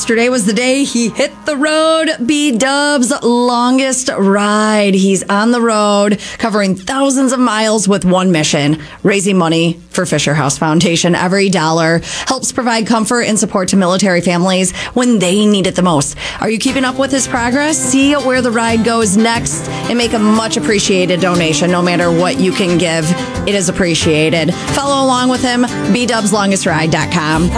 Yesterday was the day he hit the road. B-Dub's longest ride. He's on the road, covering thousands of miles with one mission, raising money for Fisher House Foundation. Every dollar helps provide comfort and support to military families when they need it the most. Are you keeping up with his progress? See where the ride goes next and make a much appreciated donation. No matter what you can give, it is appreciated. Follow along with him, bdubslongestride.com.